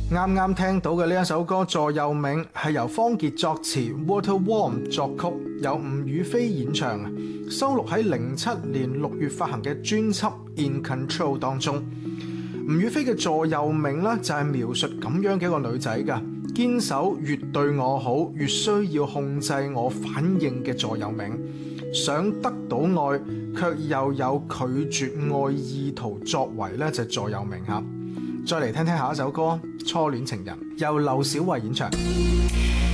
啱啱聽到嘅呢一首歌《座右銘》係由方傑作詞 ，Walter Warm 作曲，由吳雨霏演唱，收錄喺07年6月發行嘅專輯《In Control》當中。吳雨霏嘅座右銘咧就係描述咁樣嘅一個女仔㗎，堅守越對我好越需要控制我反應嘅座右銘，想得到愛卻又有拒絕愛意圖作為咧就係座右銘嚇。再嚟聽聽下一首歌《初戀情人》，由劉小慧演唱。